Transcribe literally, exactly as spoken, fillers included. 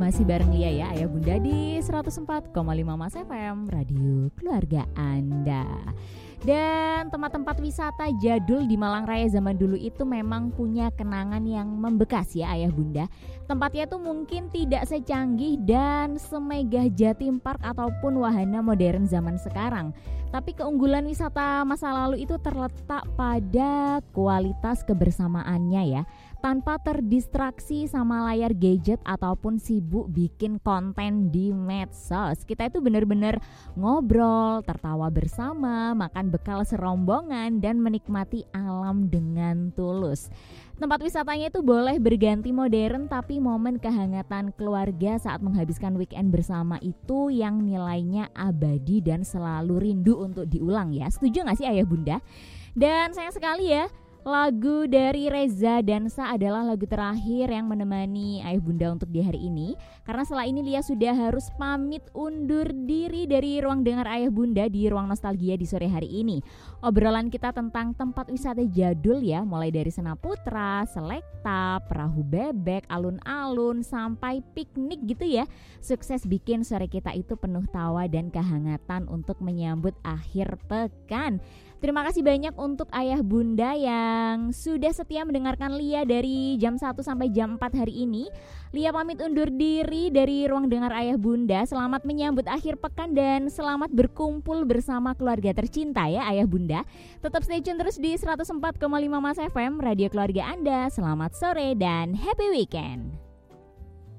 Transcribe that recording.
masih bareng Lia ya, Ayah Bunda di seratus empat koma lima Mas F M, Radio Keluarga Anda. Dan tempat-tempat wisata jadul di Malang Raya zaman dulu itu memang punya kenangan yang membekas ya Ayah Bunda. Tempatnya tuh mungkin tidak secanggih dan semegah Jatim Park ataupun wahana modern zaman sekarang. Tapi keunggulan wisata masa lalu itu terletak pada kualitas kebersamaannya ya. Tanpa terdistraksi sama layar gadget ataupun sibuk bikin konten di medsos. Kita itu benar-benar ngobrol, tertawa bersama, makan bekal serombongan dan menikmati alam dengan tulus. Tempat wisatanya itu boleh berganti modern, tapi momen kehangatan keluarga saat menghabiskan weekend bersama itu yang nilainya abadi dan selalu rindu untuk diulang ya. Setuju gak sih Ayah Bunda? Dan sayang sekali ya, lagu dari Reza Dansa adalah lagu terakhir yang menemani Ayah Bunda untuk di hari ini. Karena setelah ini Lia sudah harus pamit undur diri dari ruang dengar Ayah Bunda di Ruang Nostalgia di sore hari ini. Obrolan kita tentang tempat wisata jadul ya, mulai dari Senaputra, Selekta, Perahu Bebek, alun-alun, sampai piknik gitu ya. Sukses bikin sore kita itu penuh tawa dan kehangatan untuk menyambut akhir pekan. Terima kasih banyak untuk Ayah Bunda yang sudah setia mendengarkan Lia dari jam satu sampai jam empat hari ini. Lia pamit undur diri dari ruang dengar Ayah Bunda. Selamat menyambut akhir pekan dan selamat berkumpul bersama keluarga tercinta ya Ayah Bunda. Tetap stay tune terus di seratus empat koma lima Mas F M, Radio Keluarga Anda. Selamat sore dan happy weekend.